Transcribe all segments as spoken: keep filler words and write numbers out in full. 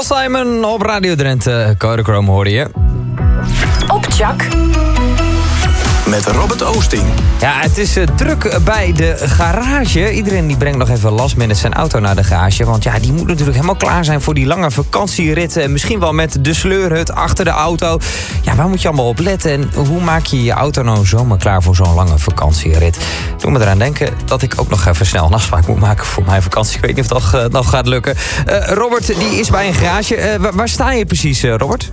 Paul Simon op Radio Drenthe. Kodachrome hoorde je. Op Chak. Met Robert Oosting. Ja, het is uh, druk bij de garage. Iedereen die brengt nog even last minute zijn auto naar de garage. Want ja, die moet natuurlijk helemaal klaar zijn voor die lange vakantieritten. En misschien wel met de sleurhut achter de auto. Ja, waar moet je allemaal op letten? En hoe maak je je auto nou zomaar klaar voor zo'n lange vakantierit? Doe me eraan denken dat ik ook nog even snel een afspraak moet maken voor mijn vakantie. Ik weet niet of dat uh, nog gaat lukken. Uh, Robert, die is bij een garage. Uh, waar, waar sta je precies, uh, Robert?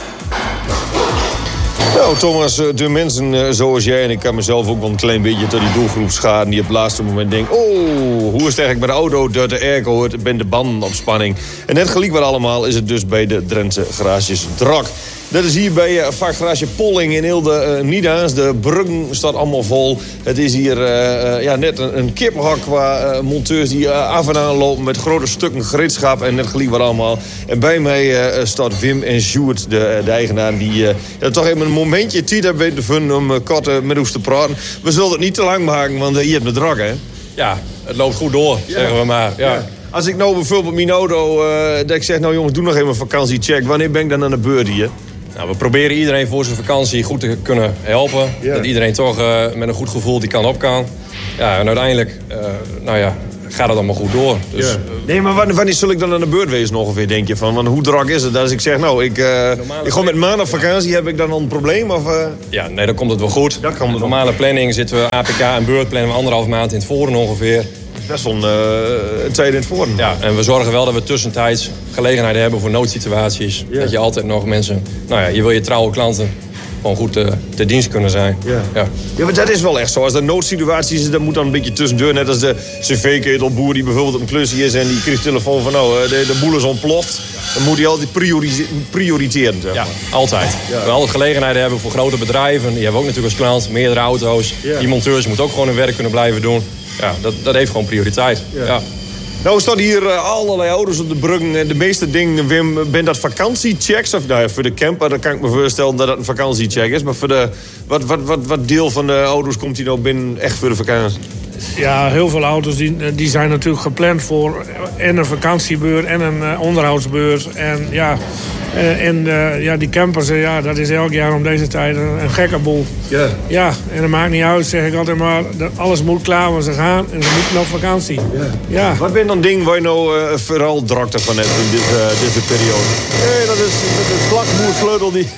Nou, Thomas, de mensen zoals jij en ik kan mezelf ook wel een klein beetje tot die doelgroep schaden die op het laatste moment denkt, oh, hoe is het eigenlijk met de auto, door de airco, het ben de banden op spanning. En net gelijk wat allemaal is het dus bij de Drentse garages Drak. Dat is hier bij uh, vakgarage Polling in Eelde uh, Niedaans. De bruggen staat allemaal vol. Het is hier uh, uh, ja, net een, een kippenhak qua uh, monteurs die uh, af en aan lopen met grote stukken gereedschap en net gelijk wat allemaal. En bij mij uh, staat Wim en Sjoerd, de, de eigenaar, die uh, ja, toch even een momentje tijd hebben weten te vinden om uh, kort uh, met ons te praten. We zullen het niet te lang maken, want uh, je hebt me Drak, hè? Ja, het loopt goed door, ja. Zeggen we maar. Ja. Ja. Als ik nou bijvoorbeeld mijn auto, uh, dat ik zeg, nou jongens, doe nog even een vakantiecheck. Wanneer ben ik dan aan de beurt hier? Nou, we proberen iedereen voor zijn vakantie goed te kunnen helpen. Ja. Dat iedereen toch uh, met een goed gevoel die kan op kan. Ja, en uiteindelijk uh, nou ja, gaat het allemaal goed door. Dus, ja. Nee, maar wanneer, wanneer zul ik dan aan de beurt wezen ongeveer, denk je? Van, want hoe druk is het? Als ik zeg, nou, ik, uh, ik ga met maand op vakantie, heb ik dan al een probleem? Of, uh... Ja, nee, dan komt het wel goed. Dat kan de normale wel. Planning zitten we A P K en beurt plannen we anderhalf maand in het voren ongeveer. Best wel een uh, tijd in het voren. Ja, en we zorgen wel dat we tussentijds gelegenheden hebben voor noodsituaties. Ja. Dat je altijd nog mensen... Nou ja, je wil je trouwe klanten gewoon goed uh, te dienst kunnen zijn. Ja. Ja. Ja, maar dat is wel echt zo. Als er noodsituaties is, dat moet dan een beetje tussendoor. Net als de cv-ketelboer die bijvoorbeeld op een klusje is en die krijgt telefoon van nou, de, de boel is ontploft. Dan moet hij altijd priori- prioriteren. Zeg maar. Ja, altijd. Ja. We altijd gelegenheden hebben voor grote bedrijven. Die hebben ook natuurlijk als klant meerdere auto's. Ja. Die monteurs moeten ook gewoon hun werk kunnen blijven doen. Ja, dat, dat heeft gewoon prioriteit. Ja. Ja. Nou, er staan hier uh, allerlei auto's op de bruggen. En de meeste dingen, Wim, ben dat vakantiechecks? Of nou ja, voor de camper, dan kan ik me voorstellen dat dat een vakantiecheck is. Maar voor de, wat, wat, wat, wat deel van de auto's komt hier nou binnen echt voor de vakantie? Ja, heel veel auto's die, die zijn natuurlijk gepland voor en een vakantiebeurt en een uh, onderhoudsbeurt. En ja, uh, en, uh, ja, die campers, uh, ja, dat is elk jaar om deze tijd een, een gekke boel. Yeah. Ja, en dat maakt niet uit, zeg ik altijd maar. Dat alles moet klaar, want ze gaan en ze moeten op vakantie. Yeah. Ja. Wat ben dan ding waar je nou uh, vooral drakte van hebt in dit, uh, deze periode? Nee, dat is de plakmoersleutel die...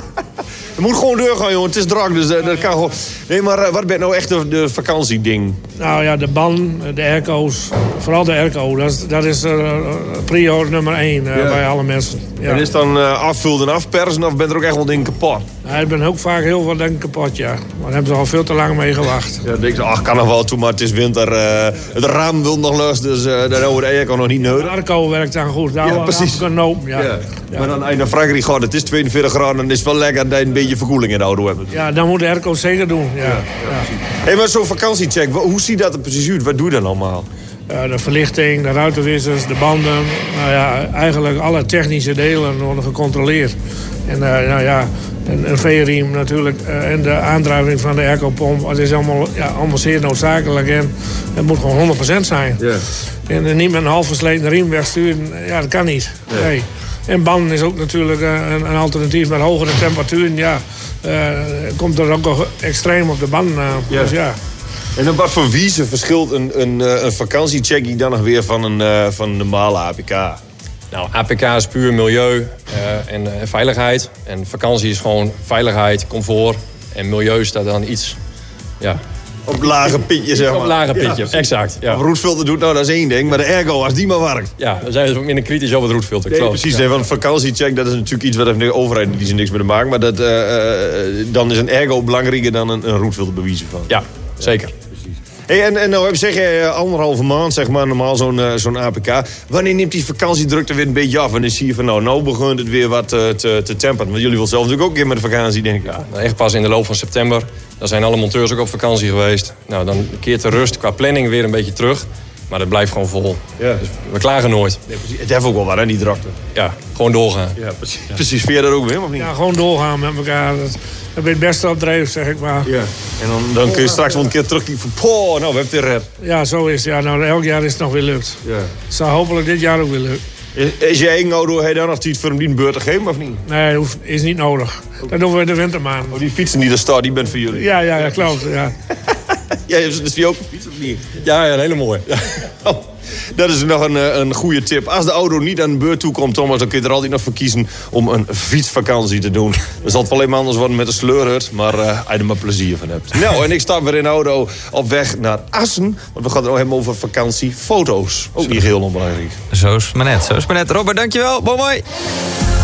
Het moet gewoon doorgaan, jongen. Het is druk, dus uh, dat kan gewoon... Nee, maar uh, wat ben nou echt de, de vakantieding? Nou ja, de ban, de airco's. Vooral de airco. Dat is, dat is uh, prio nummer één uh, ja. bij alle mensen. Ja. En is dan uh, afvullen en afpersen of ben er ook echt wel dingen kapot? Ja, ik ben ook vaak heel veel dingen kapot, ja. Maar daar hebben ze al veel te lang mee gewacht. Ja, dan denk ik, ach, kan nog wel toe, maar het is winter. Uh, het raam wil nog los, dus uh, daar hebben we de airco nog niet nodig. De airco werkt dan goed. Daar ja, precies. Kan open, ja. Ja. Ja. Maar dan als je naar Frankrijk gaat, het is tweeënveertig graden... dan is het wel lekker dat je een beetje verkoeling in de auto hebt. Ja, dan moet de airco zeker doen, ja. ja. ja. Hé, maar zo'n vakantiecheck, hoe ziet dat er precies uit? Wat doe je dan allemaal? Uh, de verlichting, de ruitenwissers, de banden. Nou ja, eigenlijk alle technische delen worden gecontroleerd. En uh, nou ja, een, een V-riem natuurlijk. Uh, en de aandrijving van de airco-pomp. Het is allemaal, ja, allemaal zeer noodzakelijk. En het moet gewoon honderd procent zijn. Yeah. En uh, niet met een half versleten riem wegsturen. Ja, dat kan niet. Yeah. Nee. En banden is ook natuurlijk een, een alternatief met hogere temperaturen. Ja, uh, komt er ook nog extreem op de banden aan. Yeah. Dus ja. En op wat voor wijze verschilt een, een, een vakantiecheckie dan nog weer van een, uh, van een normale A P K? Nou, A P K is puur milieu uh, en uh, veiligheid. En vakantie is gewoon veiligheid, comfort. En milieu staat dan iets... Ja, op lage pitje, zeg maar. Op lage pitje, ja, exact. Ja. Of roetfilter doet nou, dat is één ding. Maar de airco, als die maar werkt. Ja, dan zijn we minder kritisch over het roetfilter. Nee, precies. Ja. Nee, want een vakantiecheck, dat is natuurlijk iets wat heeft de overheid die er niks mee te maken. Maar dat, uh, uh, dan is een airco belangrijker dan een, een roetfilter bewijzen van. Ja, zeker. Hey, en, en nou zeg je anderhalve maand, zeg maar, normaal zo'n, uh, zo'n A P K. Wanneer neemt die vakantiedrukte weer een beetje af? En dan zie je van, nou, nou begint het weer wat uh, te, te temperen. Want jullie willen zelf natuurlijk ook een keer met de vakantie, denk ik. Ja, nou, echt pas in de loop van september. Dan zijn alle monteurs ook op vakantie geweest. Nou, dan keert de rust qua planning weer een beetje terug. Maar dat blijft gewoon vol. Ja. Dus we klagen nooit. Nee, precies. Het heeft ook wel wat, hè, die drakte. Ja, gewoon doorgaan. Ja, precies. Ja. Precies. Vind je dat ook weer, of niet? Ja, gewoon doorgaan met elkaar. Dat, dat ben je het beste op dreef, zeg ik maar. Ja. En dan, dan kun je straks wel een keer terugkijken van... Poh, nou, we hebben het weer red. Ja, zo is het. Ja, nou, elk jaar is het nog weer lukt. Ja. Het zal hopelijk dit jaar ook weer lukken. Is je eigen auto, heb je daar nog tijd voor hem die een beurt te geven, of niet? Nee, hoeft, is niet nodig. Dat doen we in de wintermaanden. Oh, die fietsen die er staat, die bent voor jullie. Ja, ja, ja, klopt. Ja. Ja, is die ook een fiets of niet? Ja, ja, een hele mooie. Ja. Oh, dat is nog een, een goede tip. Als de auto niet aan de beurt toe komt, Thomas, dan kun je er altijd nog voor kiezen om een fietsvakantie te doen. Dan zal het wel even anders worden met de sleurhut, maar uh, als je er maar plezier van hebt. Nou, en ik sta weer in de auto op weg naar Assen, want we gaan het ook hebben over vakantiefoto's. Ook niet heel onbelangrijk. Zo is het maar net, zo is het maar net. Robert, dankjewel. Mooi mooi.